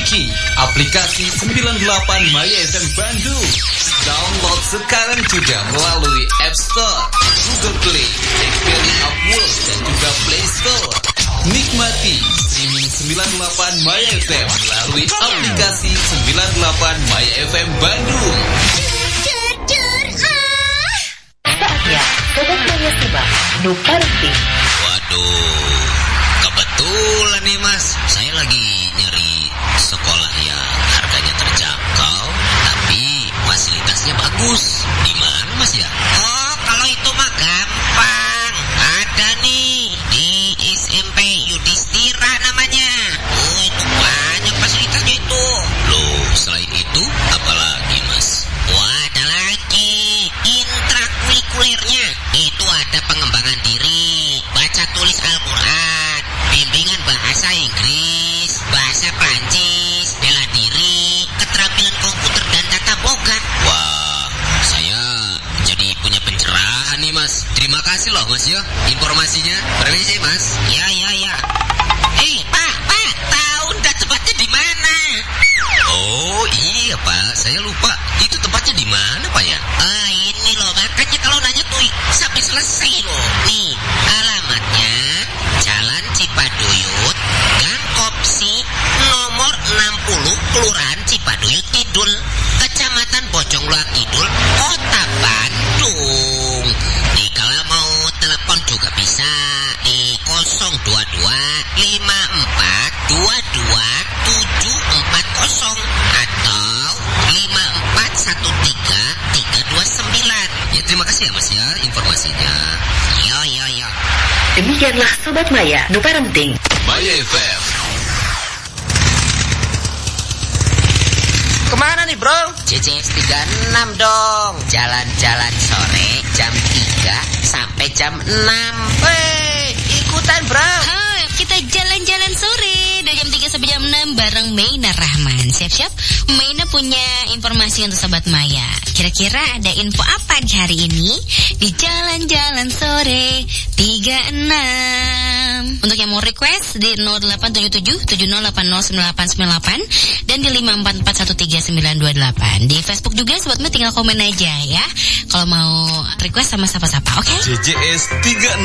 Miliki aplikasi 98 Maya FM Bandung. Download sekarang juga melalui App Store, Google Play, BlackBerry Upworld dan juga Play Store. Nikmati streaming 98 Maya FM melalui aplikasi 98 Maya FM Bandung. Saatnya Sobat Maya simak Nuka Rutin. Waduh, kebetulan nih Mas, saya lagi nyari sekolah yang harganya terjangkau tapi fasilitasnya bagus. Di mana Mas ya? Oh, kalau itu mah gampang. Ada nih di SMP Yudhistira namanya. Oh, itu banyak fasilitasnya itu. Loh, selain itu apalagi Mas? Wah, ada lagi intrakurikulernya. Itu ada pengembangan diri, baca tulis Al-Quran, bimbingan bahasa Inggris, bahasa Prancis, bela diri, keterampilan komputer dan tata boga. Wah, saya jadi punya pencerahan nih Mas. Terima kasih loh Mas ya informasinya. Permisi Mas. Ya. Pak, tahu ndak tempatnya di mana? Oh iya Pak, saya lupa. Itu tempatnya di mana Pak ya? Ah, ini loh, makanya kalau nanya tuh sampai selesai loh. Nih, alamatnya Jalan Cipaduyut, Gang Kopsi, nomor 60, Kelurahan Cipaduyut Kidul, Kecamatan Bojongloa Kidul, Kota Bandung. Nih, kalau mau telepon juga bisa di 022 54 22 740 atau 5413 329. Ya terima kasih ya Mas ya informasinya. Yo. Demikianlah Sobat Maya Nuka Rutin. Maya FM. Kemana nih bro? CCX 36 dong. Jalan-jalan sore jam 3 sampai jam 6. Ikutan bro. Kita jalan-jalan sore dari jam 3 sampai jam 6 bareng Maina Rahman. Siap-siap, Maina punya informasi untuk Sobat Maya. Kira-kira ada info apa di hari ini di jalan-jalan sore 36? Untuk yang mau request di 0877 70809898 dan di 544139228. Di Facebook juga Sobat Maya tinggal komen aja ya kalau mau request sama siapa-siapa, oke? JJS 36